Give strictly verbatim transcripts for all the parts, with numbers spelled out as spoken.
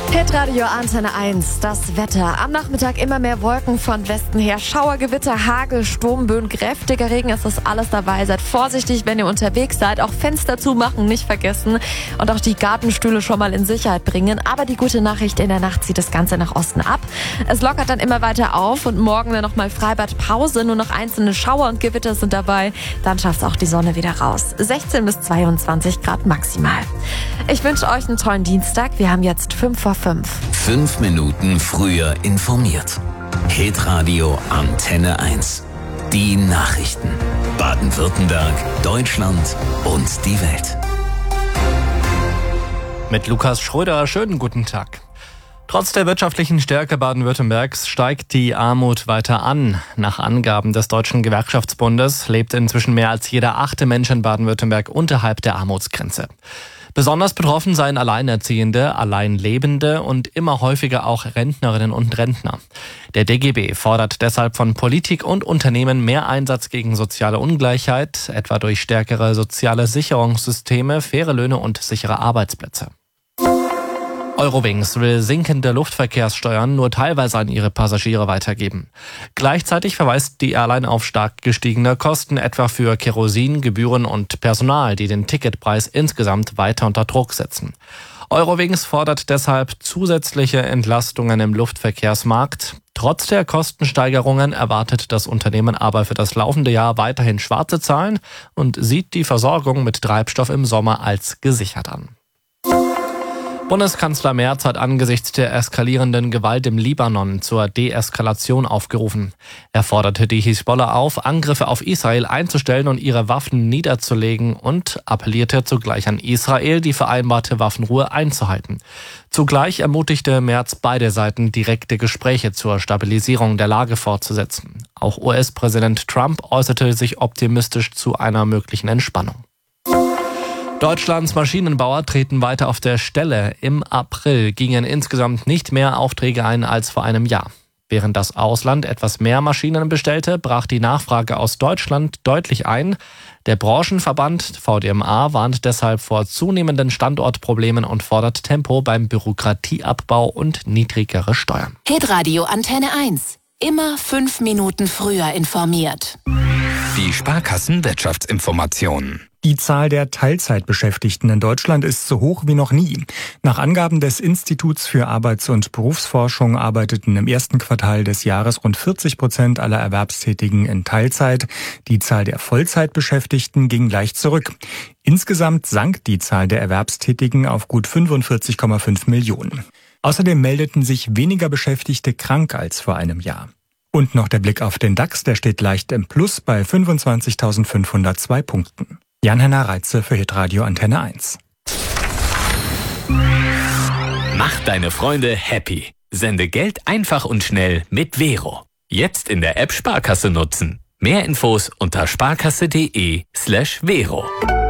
Hitradio Antenne eins, das Wetter. Am Nachmittag immer mehr Wolken von Westen her. Schauergewitter, Hagel, Sturmböen, kräftiger Regen, es ist alles dabei. Seid vorsichtig, wenn ihr unterwegs seid. Auch Fenster zumachen nicht vergessen. Und auch die Gartenstühle schon mal in Sicherheit bringen. Aber die gute Nachricht, in der Nacht zieht das Ganze nach Osten ab. Es lockert dann immer weiter auf und morgen dann nochmal Freibadpause. Nur noch einzelne Schauer und Gewitter sind dabei. Dann schafft auch die Sonne wieder raus. sechzehn bis zweiundzwanzig Grad maximal. Ich wünsche euch einen tollen Dienstag. Wir haben jetzt fünf vor fünf. Fünf Minuten früher informiert. Hitradio Antenne eins. Die Nachrichten. Baden-Württemberg, Deutschland und die Welt. Mit Lukas Schröder, schönen guten Tag. Trotz der wirtschaftlichen Stärke Baden-Württembergs steigt die Armut weiter an. Nach Angaben des Deutschen Gewerkschaftsbundes lebt inzwischen mehr als jeder achte Mensch in Baden-Württemberg unterhalb der Armutsgrenze. Besonders betroffen seien Alleinerziehende, Alleinlebende und immer häufiger auch Rentnerinnen und Rentner. Der D G B fordert deshalb von Politik und Unternehmen mehr Einsatz gegen soziale Ungleichheit, etwa durch stärkere soziale Sicherungssysteme, faire Löhne und sichere Arbeitsplätze. Eurowings will sinkende Luftverkehrssteuern nur teilweise an ihre Passagiere weitergeben. Gleichzeitig verweist die Airline auf stark gestiegene Kosten, etwa für Kerosin, Gebühren und Personal, die den Ticketpreis insgesamt weiter unter Druck setzen. Eurowings fordert deshalb zusätzliche Entlastungen im Luftverkehrsmarkt. Trotz der Kostensteigerungen erwartet das Unternehmen aber für das laufende Jahr weiterhin schwarze Zahlen und sieht die Versorgung mit Treibstoff im Sommer als gesichert an. Bundeskanzler Merz hat angesichts der eskalierenden Gewalt im Libanon zur Deeskalation aufgerufen. Er forderte die Hisbollah auf, Angriffe auf Israel einzustellen und ihre Waffen niederzulegen und appellierte zugleich an Israel, die vereinbarte Waffenruhe einzuhalten. Zugleich ermutigte Merz beide Seiten, direkte Gespräche zur Stabilisierung der Lage fortzusetzen. Auch U S-Präsident Trump äußerte sich optimistisch zu einer möglichen Entspannung. Deutschlands Maschinenbauer treten weiter auf der Stelle. Im April gingen insgesamt nicht mehr Aufträge ein als vor einem Jahr. Während das Ausland etwas mehr Maschinen bestellte, brach die Nachfrage aus Deutschland deutlich ein. Der Branchenverband V D M A warnt deshalb vor zunehmenden Standortproblemen und fordert Tempo beim Bürokratieabbau und niedrigere Steuern. Hitradio Antenne eins. Immer fünf Minuten früher informiert. Die Sparkassen-Wirtschaftsinformationen. Die Zahl der Teilzeitbeschäftigten in Deutschland ist so hoch wie noch nie. Nach Angaben des Instituts für Arbeits- und Berufsforschung arbeiteten im ersten Quartal des Jahres rund vierzig Prozent aller Erwerbstätigen in Teilzeit. Die Zahl der Vollzeitbeschäftigten ging leicht zurück. Insgesamt sank die Zahl der Erwerbstätigen auf gut fünfundvierzig Komma fünf Millionen. Außerdem meldeten sich weniger Beschäftigte krank als vor einem Jahr. Und noch der Blick auf den DAX, der steht leicht im Plus bei fünfundzwanzigtausendfünfhundertzwei Punkten. Jan-Henner Reitze für Hitradio Antenne eins. Mach deine Freunde happy. Sende Geld einfach und schnell mit Vero. Jetzt in der App Sparkasse nutzen. Mehr Infos unter sparkasse.de slash Vero.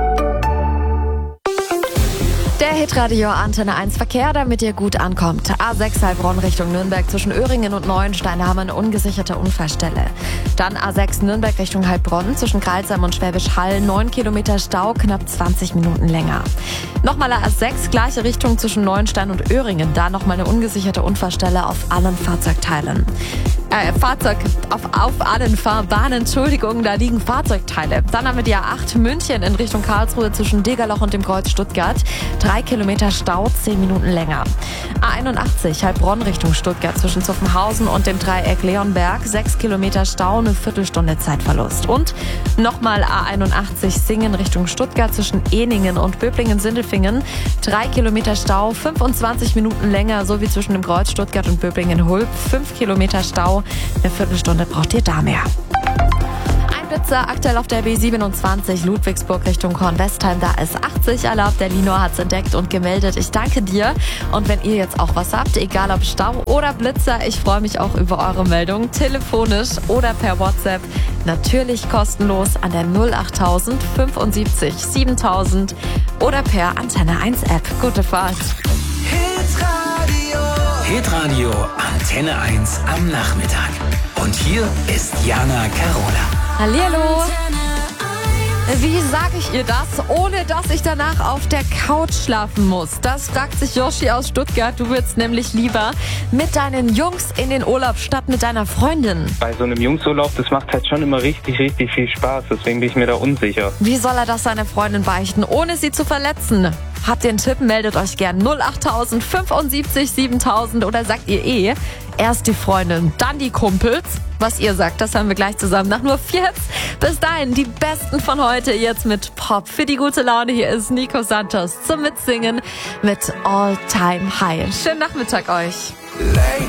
Der Hitradio Antenne eins Verkehr, damit ihr gut ankommt. A sechs Heilbronn Richtung Nürnberg zwischen Öhringen und Neuenstein, da haben wir eine ungesicherte Unfallstelle. Dann A sechs Nürnberg Richtung Heilbronn zwischen Kreilsheim und Schwäbisch Hall, neun Kilometer Stau, knapp zwanzig Minuten länger. Nochmal A sechs, gleiche Richtung zwischen Neuenstein und Öhringen, da nochmal eine ungesicherte Unfallstelle auf allen Fahrzeugteilen. Äh, Fahrzeug, auf, auf allen Fahrbahnen, Entschuldigung, da liegen Fahrzeugteile. Dann haben wir die A acht München in Richtung Karlsruhe zwischen Degerloch und dem Kreuz Stuttgart. Drei Kilometer Stau, zehn Minuten länger. A einundachtzig Heilbronn Richtung Stuttgart zwischen Zuffenhausen und dem Dreieck Leonberg. Sechs Kilometer Stau, eine Viertelstunde Zeitverlust. Und nochmal A einundachtzig Singen Richtung Stuttgart zwischen Eningen und Böblingen-Sindelfingen. Drei Kilometer Stau, fünfundzwanzig Minuten länger, so wie zwischen dem Kreuz Stuttgart und Böblingen-Hulb. Fünf Kilometer Stau, eine Viertelstunde braucht ihr da mehr. Blitzer aktuell auf der B siebenundzwanzig Ludwigsburg Richtung Kornwestheim, da ist achtzig erlaubt. Der Linor hat's entdeckt und gemeldet. Ich danke dir. Und wenn ihr jetzt auch was habt, egal ob Stau oder Blitzer, ich freue mich auch über eure Meldung, telefonisch oder per WhatsApp. Natürlich kostenlos an der null achttausend fünfundsiebzig siebentausend oder per Antenne eins App. Gute Fahrt. Hitradio. Hitradio Antenne eins am Nachmittag. Und hier ist Jana Carola. Hallihallo. Wie sage ich ihr das, ohne dass ich danach auf der Couch schlafen muss? Das fragt sich Yoshi aus Stuttgart. Du würdest nämlich lieber mit deinen Jungs in den Urlaub statt mit deiner Freundin. Bei so einem Jungsurlaub, das macht halt schon immer richtig, richtig viel Spaß. Deswegen bin ich mir da unsicher. Wie soll er das seiner Freundin beichten, ohne sie zu verletzen? Habt ihr einen Tipp? Meldet euch gern null acht fünfundsiebzig siebentausend oder sagt ihr eh, erst die Freundin, dann die Kumpels? Was ihr sagt, das hören wir gleich zusammen nach nur vier Hits. Bis dahin, die besten von heute jetzt mit Pop. Für die gute Laune hier ist Nico Santos zum Mitsingen mit All Time High. Schönen Nachmittag euch. Late